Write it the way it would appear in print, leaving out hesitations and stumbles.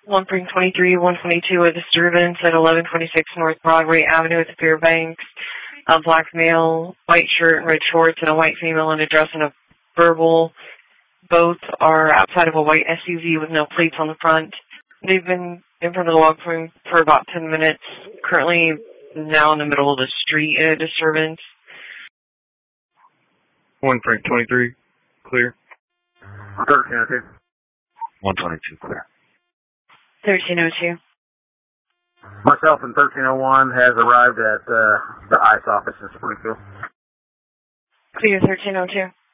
1 Spring 23, 122, a disturbance at 1126 North Broadway Avenue at the Fairbanks. A black male, white shirt and red shorts, and a white female in a dress and a verbal. Both are outside of a white SUV with no plates on the front. They've been in front of the log flume for about 10 minutes. Currently now in the middle of the street in a disturbance. 1 Frank 23, clear. 1302. 122, clear. 1302. Myself and 1301 has arrived at the ICE office in Springfield. Clear 1302.